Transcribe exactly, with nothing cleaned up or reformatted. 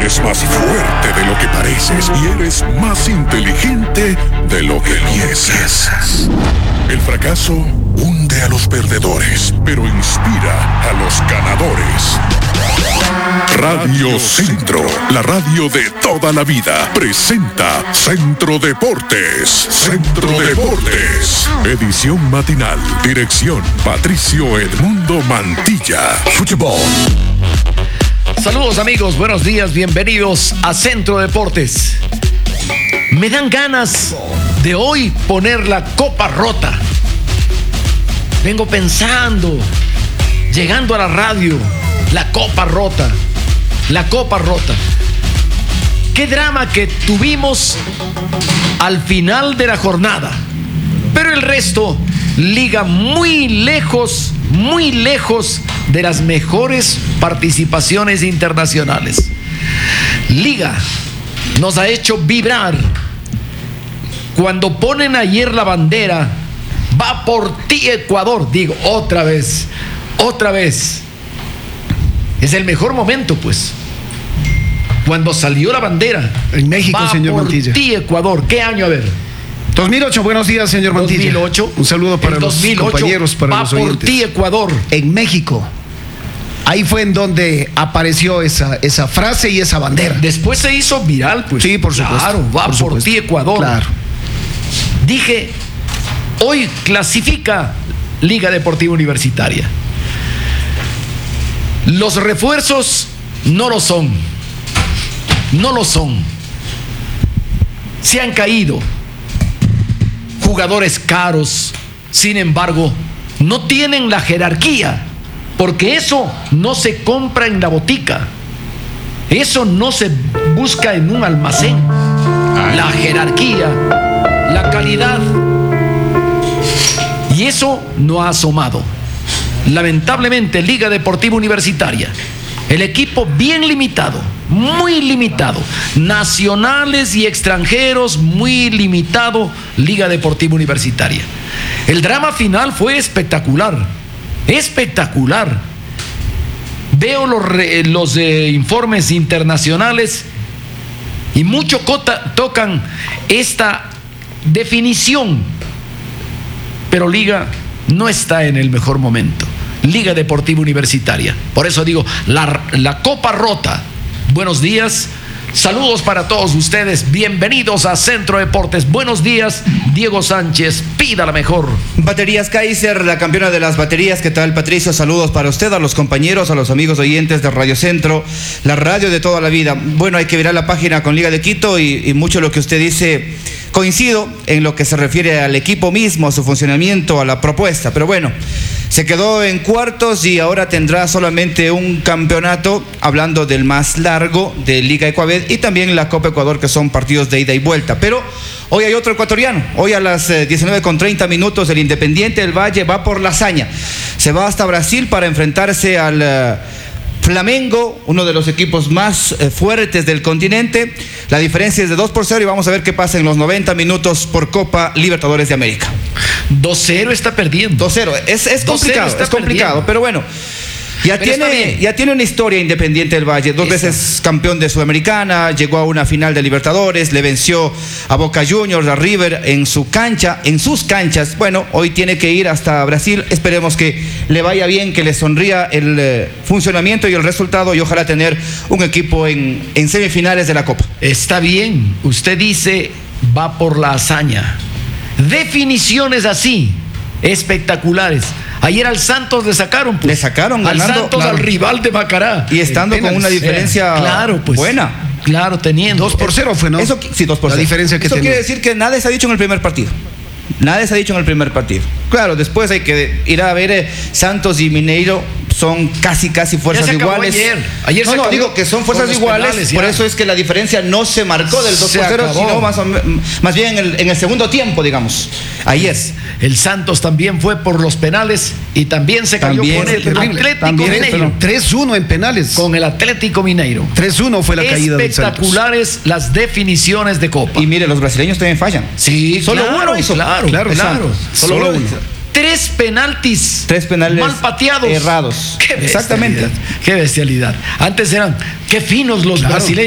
Eres más fuerte de lo que pareces y eres más inteligente de lo que piensas. El fracaso hunde a los perdedores, pero inspira a los ganadores. Radio Centro, la radio de toda la vida, presenta Centro Deportes. Centro Deportes. Edición matinal. Dirección Patricio Edmundo Mantilla. Fútbol. Saludos amigos, buenos días, bienvenidos a Centro Deportes. Me dan ganas de hoy poner la copa rota. Vengo pensando, llegando a la radio, la copa rota, la copa rota. Qué drama que tuvimos al final de la jornada. Pero el resto, liga muy lejos, muy lejos de las mejores participaciones internacionales. Liga nos ha hecho vibrar. Cuando ponen ayer la bandera, va por ti Ecuador, digo, otra vez, otra vez. Es el mejor momento, pues. Cuando salió la bandera en México, va señor por Mantilla. ti Ecuador. ¿Qué año? A ver. dos mil ocho, buenos días, señor Mantilla. dos mil ocho. Un saludo para En los dos mil ocho, compañeros, para va los por oyentes. ti Ecuador. En México. Ahí fue en donde apareció esa, esa frase y esa bandera. Después se hizo viral, pues. Sí, por supuesto. Claro, va por, por supuesto. ti Ecuador. Claro. Dije, hoy clasifica Liga Deportiva Universitaria. Los refuerzos no lo son. No lo son. Se han caído. Jugadores caros, sin embargo, no tienen la jerarquía, porque eso no se compra en la botica. Eso no se busca en un almacén. La jerarquía, la calidad. Y eso no ha asomado. Lamentablemente, Liga Deportiva Universitaria, el equipo bien limitado, muy limitado. Nacionales y extranjeros, muy limitado. Liga Deportiva Universitaria. El drama final fue espectacular. Espectacular. Veo los, re, los eh, informes internacionales y mucho cota, tocan esta definición. Pero Liga no está en el mejor momento. Liga Deportiva Universitaria. Por eso digo, la, la copa rota. Buenos días, saludos para todos ustedes, bienvenidos a Centro Deportes. Buenos días, Diego Sánchez, pida la mejor. Baterías Kaiser, la campeona de las baterías. ¿Qué tal, Patricio? Saludos para usted, a los compañeros, a los amigos oyentes de Radio Centro, la radio de toda la vida. Bueno, hay que mirar la página con Liga de Quito y, y mucho lo que usted dice coincido en lo que se refiere al equipo mismo, a su funcionamiento, a la propuesta, pero bueno, se quedó en cuartos y ahora tendrá solamente un campeonato, hablando del más largo de Liga Ecuaved y también la Copa Ecuador, que son partidos de ida y vuelta. Pero hoy hay otro ecuatoriano, hoy a las diecinueve con treinta minutos el Independiente del Valle va por la hazaña, se va hasta Brasil para enfrentarse al uh, Flamengo, uno de los equipos más eh, fuertes del continente. La diferencia es de dos por cero y vamos a ver qué pasa en los noventa minutos por Copa Libertadores de América. dos cero está perdiendo. dos cero, es, es complicado, es complicado, pero bueno. Ya Pero tiene, ya tiene una historia Independiente del Valle, dos Esa. veces campeón de Sudamericana, llegó a una final de Libertadores, le venció a Boca Juniors, a River en su cancha, en sus canchas. Bueno, hoy tiene que ir hasta Brasil, esperemos que le vaya bien, que le sonría el eh, funcionamiento y el resultado y ojalá tener un equipo en, en semifinales de la Copa. Está bien, usted dice va por la hazaña. Definiciones así, espectaculares. Ayer al Santos le sacaron, pues. Le sacaron al ganando, Santos, claro. Al rival de Macará. Y estando con una diferencia claro, pues, buena. Claro, teniendo. dos por cero fue, ¿no? Eso, sí, dos por La cero. diferencia que Eso tenía. quiere decir que nada se ha dicho en el primer partido. Nada se ha dicho en el primer partido. Claro, después hay que ir a ver eh, Santos y Mineiro. Son casi, casi fuerzas Ya se acabó iguales. Ayer, ayer no, se no, acabó digo que son fuerzas con los iguales. penales, por ya. eso es que la diferencia no se marcó del dos Se por cero, acabó. sino más, o me- más bien en el, en el segundo tiempo, digamos. Ayer. El Santos también fue por los penales y también se cayó También, con el terrible. Atlético También, Mineiro. tres uno en penales. Con el Atlético Mineiro. tres uno fue la caída del Santos. Espectaculares las definiciones de Copa. Y mire, los brasileños también fallan. Sí, Solo claro, uno hizo. claro, Claro, claro. Santos. Solo Solo uno. uno. Tres penaltis. Tres penales mal pateados. errados. Qué Exactamente. bestialidad, qué bestialidad. Antes eran, qué finos los Claro. brasileños.